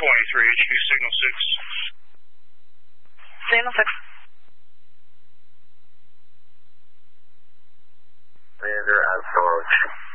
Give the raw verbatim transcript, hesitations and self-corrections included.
twenty-three, H Q signal six. Signal six. Commander, approach.